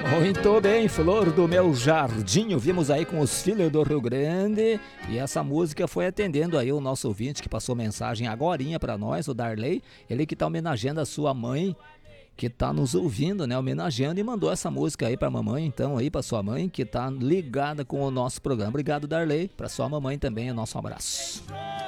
Muito bem, Flor do Meu Jardim, vimos aí com os Filhos do Rio Grande, e essa música foi atendendo aí o nosso ouvinte que passou mensagem agorinha pra nós, o Darley, ele que tá homenageando a sua mãe, que tá nos ouvindo, né, homenageando, e mandou essa música aí pra mamãe, então aí pra sua mãe que tá ligada com o nosso programa. Obrigado, Darley, pra sua mamãe também, o nosso abraço.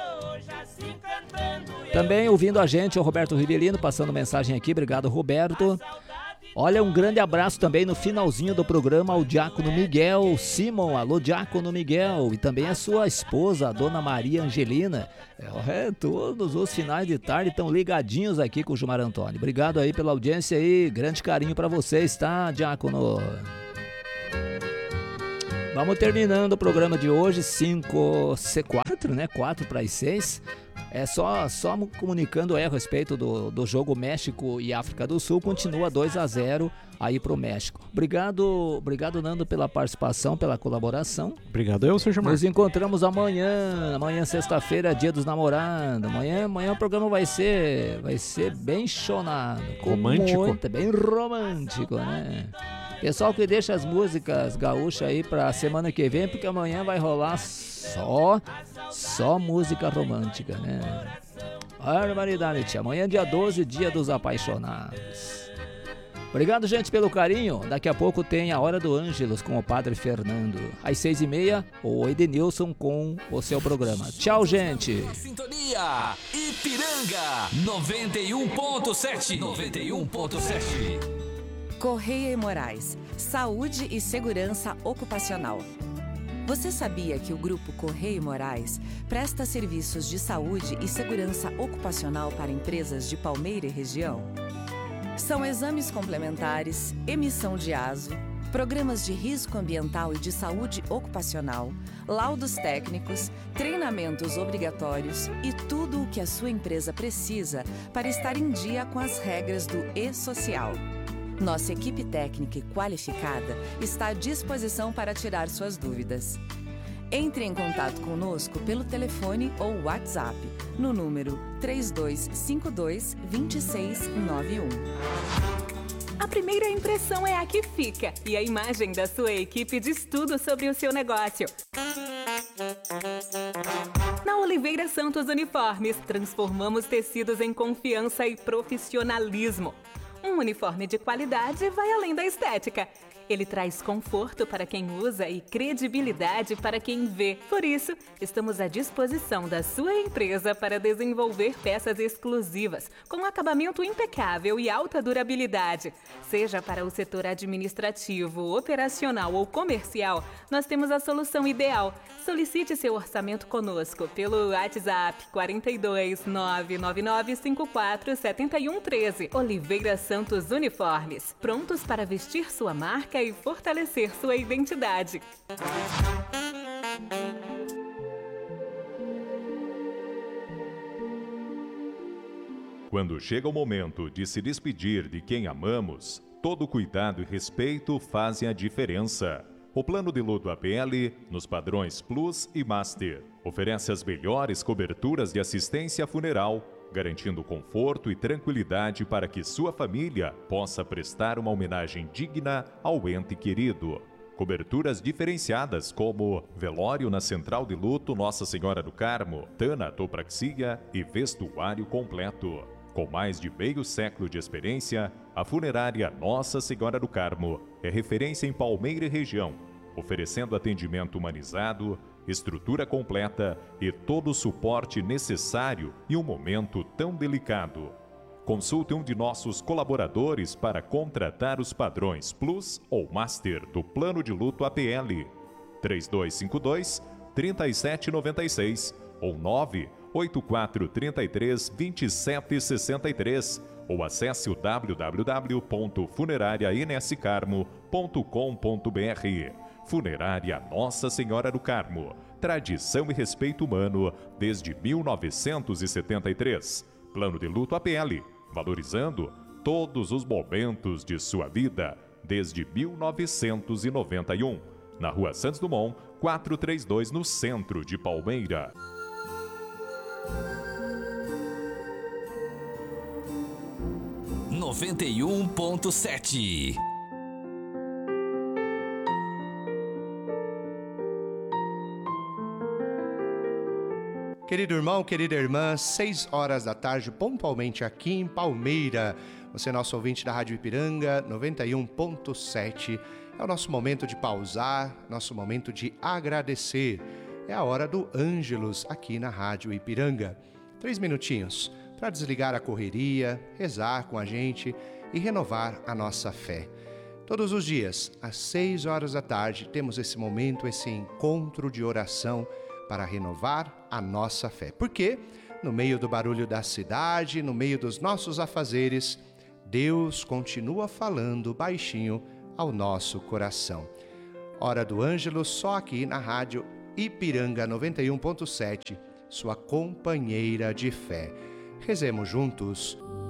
Também ouvindo a gente, o Roberto Rivelino passando mensagem aqui, obrigado, Roberto. Olha, um grande abraço também no finalzinho do programa ao Diácono Miguel Simon. Alô, Diácono Miguel. E também a sua esposa, a Dona Maria Angelina. Todos os finais de tarde estão ligadinhos aqui com o Gilmar Antônio. Obrigado aí pela audiência aí. Grande carinho pra vocês, tá, Diácono? Vamos terminando o programa de hoje, 4, né? 4 para as 6. É só comunicando aí a respeito do jogo México e África do Sul. Continua 2-0 aí pro México. Obrigado, Nando, pela participação, pela colaboração. Obrigado eu, Sr. Gilmar. Nos encontramos amanhã. Amanhã, sexta-feira, dia dos namorados. Amanhã o programa vai ser bem chonado. Romântico. Bem romântico, né? Pessoal que deixa as músicas gaúchas aí pra semana que vem, porque amanhã vai rolar só música romântica, né? Barbaridade, tia. Amanhã, dia 12, dia dos apaixonados. Obrigado, gente, pelo carinho. Daqui a pouco tem a Hora do Ângelos com o Padre Fernando. Às 6h30, o Edenilson com o seu programa. Tchau, gente. Sintonia Ipiranga 91.7. Correia e Moraes, Saúde e Segurança Ocupacional. Você sabia que o Grupo Correia e Moraes presta serviços de saúde e segurança ocupacional para empresas de Palmeira e região? São exames complementares, emissão de ASO, programas de risco ambiental e de saúde ocupacional, laudos técnicos, treinamentos obrigatórios e tudo o que a sua empresa precisa para estar em dia com as regras do E-Social. Nossa equipe técnica e qualificada está à disposição para tirar suas dúvidas. Entre em contato conosco pelo telefone ou WhatsApp no número 3252-2691. A primeira impressão é a que fica e a imagem da sua equipe diz tudo sobre o seu negócio. Na Oliveira Santos Uniformes, transformamos tecidos em confiança e profissionalismo. Um uniforme de qualidade vai além da estética. Ele traz conforto para quem usa e credibilidade para quem vê. Por isso, estamos à disposição da sua empresa para desenvolver peças exclusivas, com acabamento impecável e alta durabilidade. Seja para o setor administrativo, operacional ou comercial, nós temos a solução ideal. Solicite seu orçamento conosco pelo WhatsApp 42 999 54 7113. Oliveira Santos Uniformes, prontos para vestir sua marca e fortalecer sua identidade. Quando chega o momento de se despedir de quem amamos, todo cuidado e respeito fazem a diferença. O plano de luto APL, nos padrões Plus e Master, oferece as melhores coberturas de assistência funeral, garantindo conforto e tranquilidade para que sua família possa prestar uma homenagem digna ao ente querido. Coberturas diferenciadas como velório na Central de Luto Nossa Senhora do Carmo, tanatopraxia e vestuário completo. Com mais de meio século de experiência, a funerária Nossa Senhora do Carmo é referência em Palmeira e região, oferecendo atendimento humanizado, estrutura completa e todo o suporte necessário em um momento tão delicado. Consulte um de nossos colaboradores para contratar os padrões Plus ou Master do Plano de Luto APL. 3252-3796 ou 98433-2763 ou acesse o www.funerarianscarmo.com.br. Funerária Nossa Senhora do Carmo. Tradição e respeito humano desde 1973. Plano de luto APL. Valorizando todos os momentos de sua vida desde 1991. Na Rua Santos Dumont, 432, no centro de Palmeira. (91.7) Querido irmão, querida irmã, 6 horas da tarde, pontualmente aqui em Palmeira. Você é nosso ouvinte da Rádio Ipiranga 91.7. É o nosso momento de pausar, nosso momento de agradecer. É a hora do Ângelus aqui na Rádio Ipiranga. 3 minutinhos para desligar a correria, rezar com a gente e renovar a nossa fé. Todos os dias, às 6 horas da tarde, temos esse momento, esse encontro de oração para renovar a nossa fé. Porque no meio do barulho da cidade, no meio dos nossos afazeres, Deus continua falando baixinho ao nosso coração. Hora do Ângelus, só aqui na Rádio Ipiranga 91.7, sua companheira de fé. Rezemos juntos.